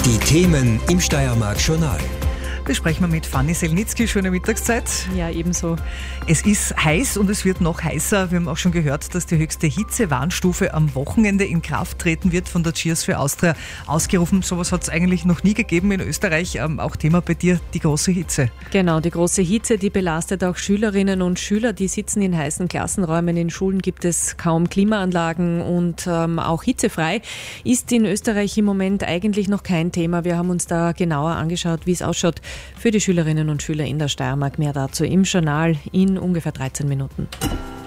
Die Themen im Steiermark-Journal. Besprechen wir mit Fanny Selnitzky. Schöne Mittagszeit. Ja, ebenso. Es ist heiß und es wird noch heißer. Wir haben auch schon gehört, dass die höchste Hitzewarnstufe am Wochenende in Kraft treten wird, von der Cheers für Austria ausgerufen. Sowas hat es eigentlich noch nie gegeben in Österreich. Auch Thema bei dir, die große Hitze. Genau, die große Hitze, die belastet auch Schülerinnen und Schüler. Die sitzen in heißen Klassenräumen. In Schulen gibt es kaum Klimaanlagen und auch hitzefrei ist in Österreich im Moment eigentlich noch kein Thema. Wir haben uns da genauer angeschaut, wie es ausschaut für die Schülerinnen und Schüler in der Steiermark. Mehr dazu im Journal in ungefähr 13 Minuten.